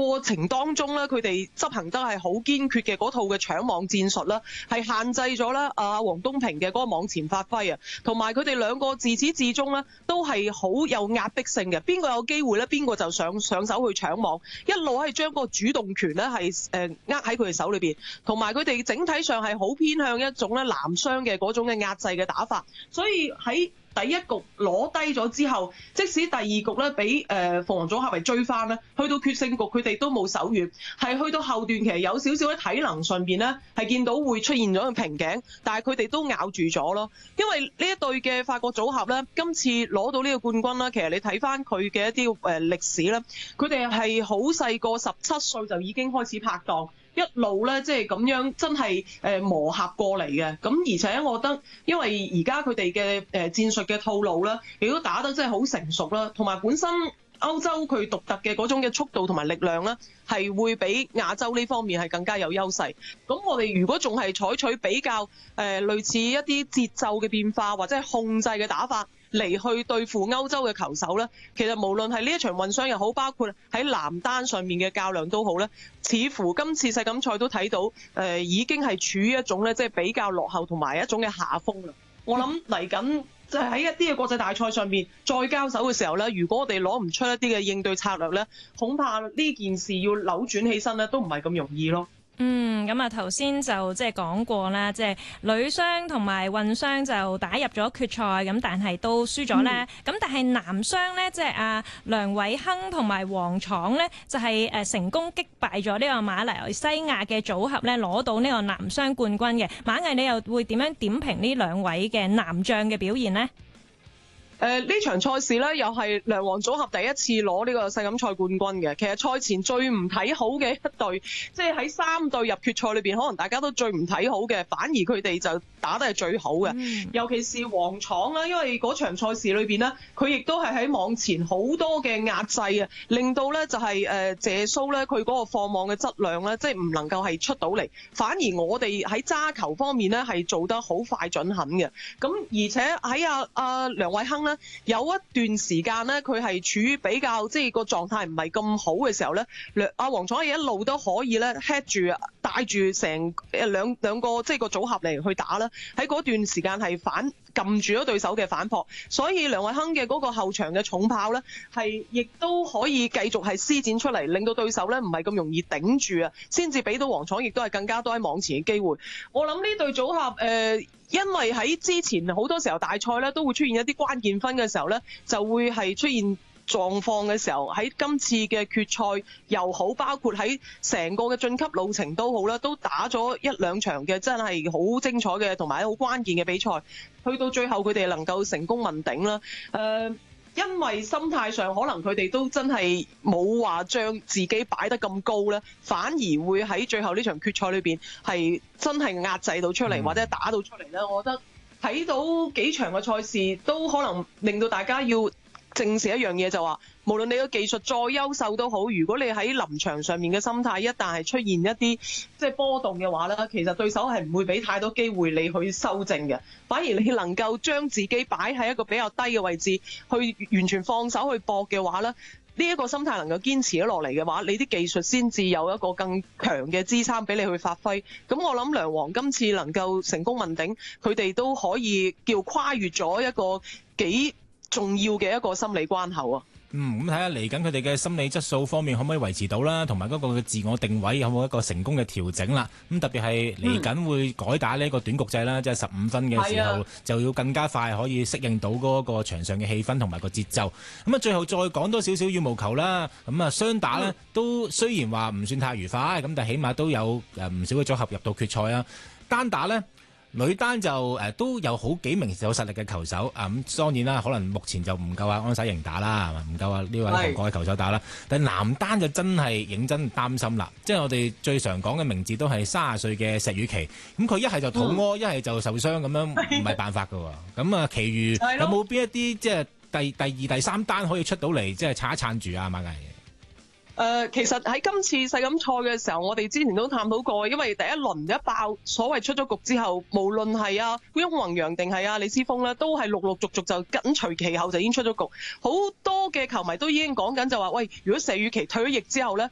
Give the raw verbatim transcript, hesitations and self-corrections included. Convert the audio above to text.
過程當中咧，佢哋執行得係好堅決嘅嗰套嘅搶網戰術啦，係限制咗咧阿黃東萍嘅嗰個網前發揮啊，同埋佢哋兩個自始至終咧都係好有壓迫性嘅，邊個有機會咧，邊個就上上手去搶網，一路係將個主動權咧係誒握喺佢哋手裏邊，同埋佢哋整體上係好偏向一種咧男雙嘅嗰種嘅壓制嘅打法，所以喺第一局攞低咗之後，即使第二局咧俾誒鳳凰組合嚟追翻咧，去到決勝局佢哋都冇手軟，係去到後段其實有少少喺體能上邊咧係見到會出現咗個瓶頸，但係佢哋都咬住咗咯。因為呢一對嘅法國組合咧，今次攞到呢個冠軍啦，其實你睇翻佢嘅一啲誒歷史咧，佢哋係好細個十七歲就已經開始拍檔。一路咧，即係咁樣真係誒磨合過嚟嘅。咁而且我覺得，因為而家佢哋嘅誒戰術嘅套路咧，亦都打得真係好成熟啦。同埋本身歐洲佢獨特嘅嗰種嘅速度同埋力量咧，係會比亞洲呢方面係更加有優勢。咁我哋如果仲係採取比較誒、呃、類似一啲節奏嘅變化或者係控制嘅打法嚟去對付歐洲嘅球手咧，其實無論係呢一場混雙又好，包括喺男單上面嘅較量都好咧，似乎今次世錦賽都睇到誒、呃、已經係處於一種咧即係比較落後同埋一種嘅下風啦。我諗嚟緊就係喺一啲嘅國際大賽上面再交手嘅時候咧，如果我哋攞唔出一啲嘅應對策略咧，恐怕呢件事要扭轉起身咧都唔係咁容易咯。 嗯，咁啊頭先就即係講過啦，即係女雙同埋混雙就打入咗決賽，咁但係都輸咗咧。咁、嗯、但係男雙咧，即係阿梁偉鏗同埋黃廠咧，就係誒成功擊敗咗呢個馬來西亞嘅組合咧，攞到呢個男雙冠軍嘅。馬毅，你又會點樣點評呢兩位嘅男將嘅表現呢？ 誒、呃、呢場賽事咧，又係梁黃組合第一次攞呢個世錦賽冠軍嘅。其實賽前最唔睇好嘅一隊，即係喺三隊入決賽裏邊，可能大家都最唔睇好嘅，反而佢哋就打得係最好嘅。嗯、尤其是黃廠啦，因為嗰場賽事裏邊呢，佢亦都係喺網前好多嘅壓制啊，令到咧就係誒謝蘇咧佢嗰個放網嘅質量咧，即係唔能夠係出到嚟。反而我哋喺揸球方面咧係做得好快準狠嘅。咁而且喺阿阿梁偉鏗咧，有一段時間咧，佢係處於比較即係個狀態唔係咁好嘅時候咧，阿黃廠一路都可以咧 head 住帶住成誒兩兩個即係個組合嚟去打啦。喺嗰段時間係反撳住咗對手嘅反撲，所以梁偉鏗嘅嗰個後場嘅重炮咧，係亦都可以繼續係施展出嚟，令到對手咧唔係咁容易頂住啊，先至俾到黃廠亦都係更加多喺網前嘅機會。我諗呢對組合誒。呃因為喺之前好多時候大賽咧都會出現一啲關鍵分嘅時候咧，就會係出現狀況嘅時候，喺今次嘅決賽又好，包括喺成個嘅晉級路程都好啦，都打咗一兩場嘅真係好精彩嘅同埋好關鍵嘅比賽，去到最後佢哋能夠成功問鼎啦。誒、呃。因為心態上可能佢哋都真係冇話將自己擺得咁高咧，反而會喺最後呢場決賽裏邊係真係壓制到出嚟，嗯、或者打到出嚟咧。我覺得睇到幾場嘅賽事都可能令到大家要正視一樣嘢，就話無論你嘅技術再優秀都好，如果你喺臨場上面嘅心態一旦係出現一啲即係波動嘅話咧，其實對手係唔會俾太多機會你去修正嘅，反而你能夠將自己擺喺一個比較低嘅位置，去完全放手去搏嘅話咧，呢、這、一個心態能夠堅持咗落嚟嘅話，你啲技術先至有一個更強嘅支撐俾你去發揮。咁我諗梁黃今次能夠成功問鼎，佢哋都可以叫跨越咗一個幾重要嘅一個心理關口啊。 嗯，咁睇下嚟緊佢哋嘅心理質素方面可唔可以維持到啦，同埋嗰個嘅自我定位有冇一個成功嘅調整啦。咁特別係嚟緊會改打呢個短局制啦，嗯、即係十五分嘅時候、啊、就要更加快可以適應到嗰個場上嘅氣氛同埋個節奏。咁啊，最後再講多少少羽毛球啦。咁啊，雙打呢、嗯、都雖然話唔算太愉快，咁但係起碼都有誒唔少嘅組合入到決賽啊。單打呢。女單就誒、呃、都有好幾名有實力嘅球手啊，咁、嗯、當然啦，可能目前就唔夠阿安洗瑩打啦，唔夠啊呢位韓國嘅球手打啦。但係男單就真係認真擔心啦，即係我哋最常講嘅名字都係三十歲嘅石宇奇，咁佢一係就肚屙，一係、嗯、就受傷咁樣，唔係辦法㗎喎。咁啊，其餘有冇邊一啲即係第第二、第三單可以出到嚟，即係撐一撐住啊？馬毅。 誒、呃，其實喺今次世錦賽嘅時候，我哋之前都探討過，因為第一輪一爆所謂出咗局之後，無論係啊翁宏陽定係啊李思峰咧，都係陸陸續續就緊隨其後就已經出咗局。好多嘅球迷都已經講緊就話，喂，如果石宇奇退咗役之後咧，